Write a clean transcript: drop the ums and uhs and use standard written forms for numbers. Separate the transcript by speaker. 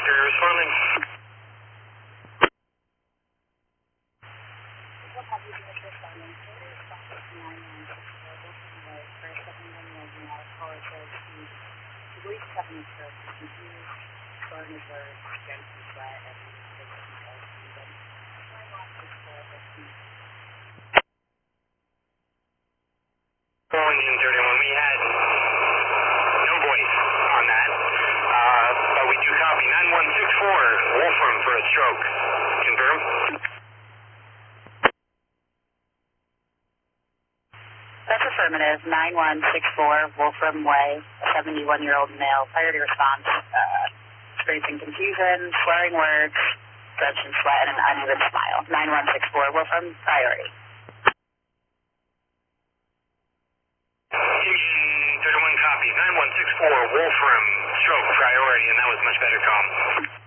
Speaker 1: Carrier responding. Calling in 31, we had no voice on that, but we do copy 9164 Wolfram for a stroke. Confirm?
Speaker 2: That's affirmative. 9164 Wolfram Way, a 71-year-old male. Priority response, experiencing confusion, slurring words, drenched in sweat, and an uneven smile. 9164 Wolfram, priority.
Speaker 1: Engine 31 copy. 9164 Wolfram, stroke priority, and that was much better calm.